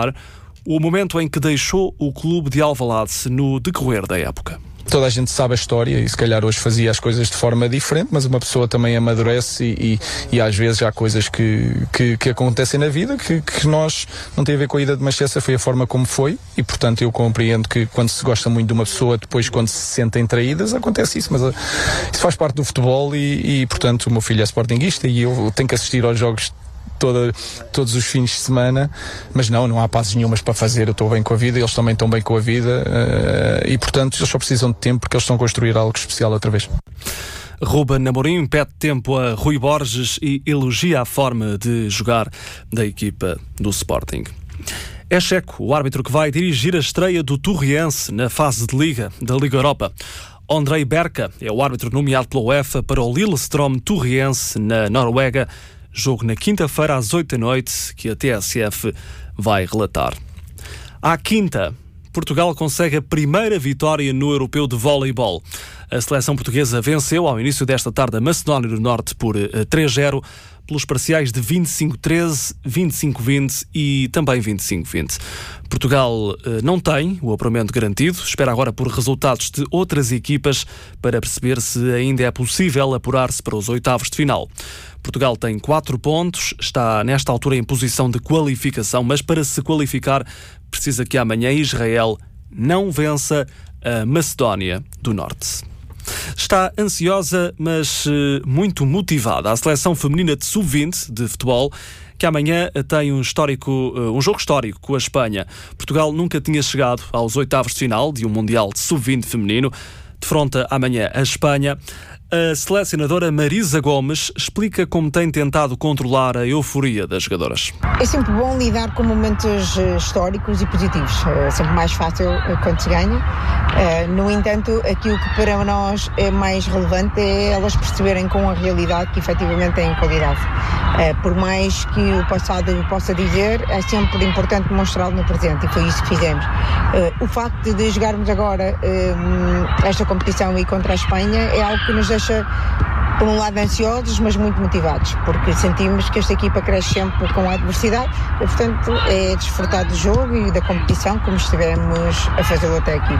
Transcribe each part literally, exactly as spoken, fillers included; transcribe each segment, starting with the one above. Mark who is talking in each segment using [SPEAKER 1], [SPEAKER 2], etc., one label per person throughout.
[SPEAKER 1] recordar o momento em que deixou o clube de Alvalade no decorrer da época.
[SPEAKER 2] Toda a gente sabe a história e se calhar hoje fazia as coisas de forma diferente, mas uma pessoa também amadurece e, e, e às vezes há coisas que, que, que acontecem na vida que, que nós não tem a ver com a ida de Manchester, foi a forma como foi e portanto eu compreendo que quando se gosta muito de uma pessoa, depois quando se sentem traídas acontece isso, mas uh, isso faz parte do futebol e, e portanto o meu filho é sportinguista e eu tenho que assistir aos jogos Toda, todos os fins de semana, mas não, não há pazes nenhumas para fazer. Eu estou bem com a vida, eles também estão bem com a vida uh, e portanto eles só precisam de tempo porque eles estão a construir algo especial outra vez.
[SPEAKER 1] Ruben Amorim pede tempo a Rui Borges e elogia a forma de jogar da equipa do Sporting. É Checo, o árbitro que vai dirigir a estreia do Torriense na fase de Liga, da Liga Europa. Ondrej Berka é o árbitro nomeado pela UEFA para o Lillestrøm Torriense na Noruega. Jogo na quinta-feira às oito da noite, que a T S F vai relatar. À quinta, Portugal consegue a primeira vitória no Europeu de Voleibol. A seleção portuguesa venceu ao início desta tarde a Macedónia do Norte por três a zero, pelos parciais de vinte e cinco a treze, vinte e cinco a vinte e também vinte e cinco a vinte. Portugal eh, não tem o apuramento garantido, espera agora por resultados de outras equipas para perceber se ainda é possível apurar-se para os oitavos de final. Portugal tem quatro pontos, está nesta altura em posição de qualificação, mas para se qualificar precisa que amanhã Israel não vença a Macedónia do Norte. Está ansiosa, mas eh, muito motivada a seleção feminina de sub vinte de futebol, que amanhã tem um, histórico, um jogo histórico com a Espanha. Portugal nunca tinha chegado aos oitavos de final de um Mundial de sub vinte feminino. Defronta amanhã a Espanha. A selecionadora Marisa Gomes explica como tem tentado controlar a euforia das jogadoras.
[SPEAKER 3] É sempre bom lidar com momentos históricos e positivos. É sempre mais fácil quando se ganha. No entanto, aquilo que para nós é mais relevante é elas perceberem com a realidade que efetivamente têm qualidade. Por mais que o passado possa dizer, é sempre importante mostrá-lo no presente e foi isso que fizemos. O facto de jogarmos agora esta competição e contra a Espanha é algo que nos deixa, por um lado, ansiosos, mas muito motivados, porque sentimos que esta equipa cresce sempre com a adversidade e, portanto, é desfrutar do jogo e da competição como estivemos a fazê-lo até aqui.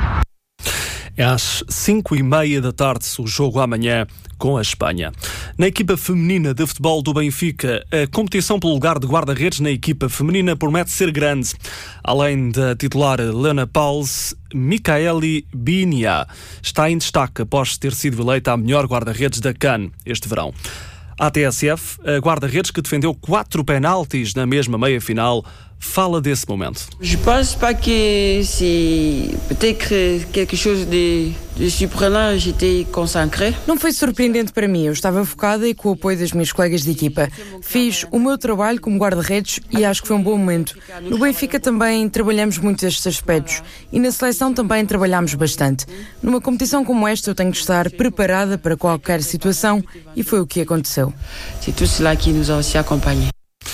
[SPEAKER 1] É às cinco e meia da tarde o jogo amanhã com a Espanha. Na equipa feminina de futebol do Benfica, a competição pelo lugar de guarda-redes na equipa feminina promete ser grande. Além da titular Leona Pauls, Micaeli Binia está em destaque após ter sido eleita a melhor guarda-redes da CAN este verão. A T S F, a guarda-redes que defendeu quatro penaltis na mesma meia-final, fala desse momento.
[SPEAKER 4] Je pense pas que c'est peut-être quelque chose de, de surprenant, j'étais concentré.
[SPEAKER 5] Não foi surpreendente para mim, eu estava focada e com o apoio das minhas colegas de equipa. Fiz o meu trabalho como guarda-redes e acho que foi um bom momento. No Benfica também trabalhamos muito estes aspectos e na seleção também trabalhamos bastante. Numa competição como esta eu tenho que estar preparada para qualquer situação e foi o que aconteceu.
[SPEAKER 4] C'est tout cela qui nous a aussi accompagnés.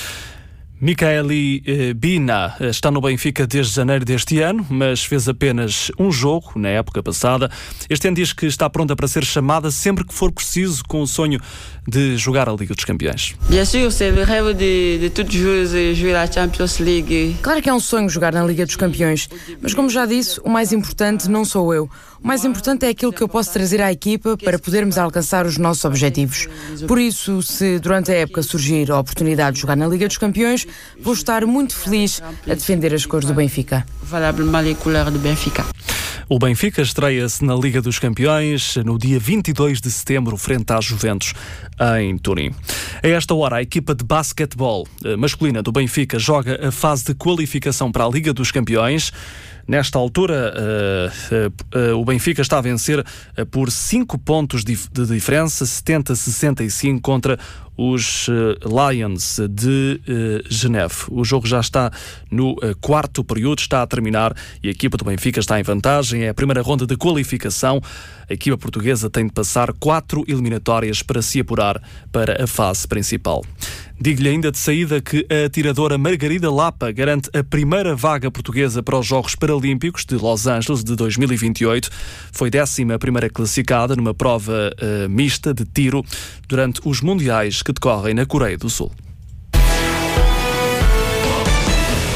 [SPEAKER 1] Micaeli eh, Bina está no Benfica desde janeiro deste ano, mas fez apenas um jogo na época passada. Este ano diz que está pronta para ser chamada sempre que for preciso, com o sonho de jogar a Liga dos Campeões.
[SPEAKER 4] Bien sûr, c'est le rêve de, de toute joueuse jouer la Champions League.
[SPEAKER 5] Claro que é um sonho jogar na Liga dos Campeões, mas como já disse, o mais importante não sou eu. O mais importante é aquilo que eu posso trazer à equipa para podermos alcançar os nossos objetivos. Por isso, se durante a época surgir a oportunidade de jogar na Liga dos Campeões, vou estar muito feliz a defender as cores do Benfica.
[SPEAKER 4] Valablement les couleurs do Benfica.
[SPEAKER 1] O Benfica estreia-se na Liga dos Campeões no dia vinte e dois de setembro, frente à Juventus, em Turim. A esta hora, a equipa de basquetebol masculina do Benfica joga a fase de qualificação para a Liga dos Campeões. Nesta altura, uh, uh, uh, o Benfica está a vencer uh, por cinco pontos de, de diferença, setenta a sessenta e cinco contra os uh, Lions de uh, Geneve. O jogo já está no uh, quarto período, está a terminar e a equipa do Benfica está em vantagem. É a primeira ronda de qualificação. A equipa portuguesa tem de passar quatro eliminatórias para se apurar para a fase principal. Digo-lhe ainda de saída que a atiradora Margarida Lapa garante a primeira vaga portuguesa para os Jogos Paralímpicos de Los Angeles de dois mil e vinte e oito. Foi décima primeira classificada numa prova uh, mista de tiro durante os Mundiais que decorrem na Coreia do Sul.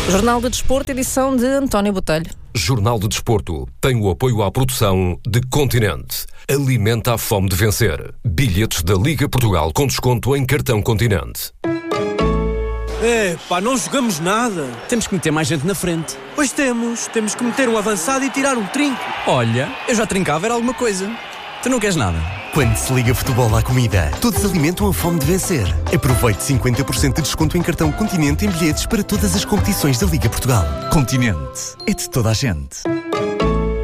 [SPEAKER 6] Jornal de Desporto, edição de António Botelho.
[SPEAKER 7] Jornal de Desporto tem o apoio à produção de Continente. Alimenta a fome de vencer. Bilhetes da Liga Portugal com desconto em cartão Continente.
[SPEAKER 8] É, pá, não jogamos nada.
[SPEAKER 9] Temos que meter mais gente na frente.
[SPEAKER 8] Pois temos. Temos que meter um avançado e tirar um trinco.
[SPEAKER 9] Olha, eu já trincava, era alguma coisa. Tu não queres nada?
[SPEAKER 10] Quando se liga futebol à comida, todos alimentam a fome de vencer. Aproveite cinquenta por cento de desconto em cartão Continente em bilhetes para todas as competições da Liga Portugal. Continente. É de toda a gente.